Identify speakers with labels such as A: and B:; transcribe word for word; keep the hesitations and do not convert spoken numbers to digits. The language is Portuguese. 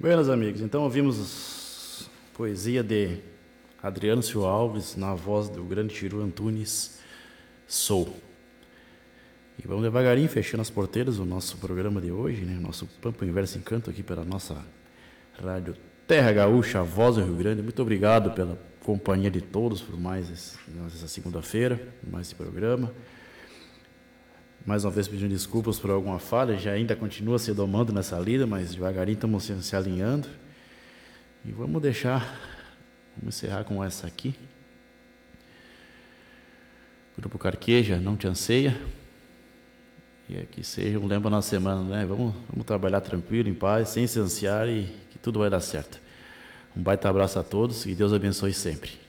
A: Buenas, amigos. Então ouvimos poesia de Adriano Silva Alves na voz do grande Chiru Antunes, Sou. E vamos devagarinho fechando as porteiras do nosso programa de hoje, né? Nosso Pampa Inverso Encanto aqui pela nossa rádio Terra Gaúcha, a voz do Rio Grande. Muito obrigado pela companhia de todos por mais esse, essa segunda-feira, mais esse programa. Mais uma vez pedindo desculpas por alguma falha, já ainda continua se domando nessa lida, mas devagarinho estamos se, se alinhando. E vamos deixar, vamos encerrar com essa aqui. Grupo Carqueja, Não Te Anseia. E aqui seja um lembra na semana, né? Vamos, vamos trabalhar tranquilo, em paz, sem se ansiar e que tudo vai dar certo. Um baita abraço a todos e Deus abençoe sempre.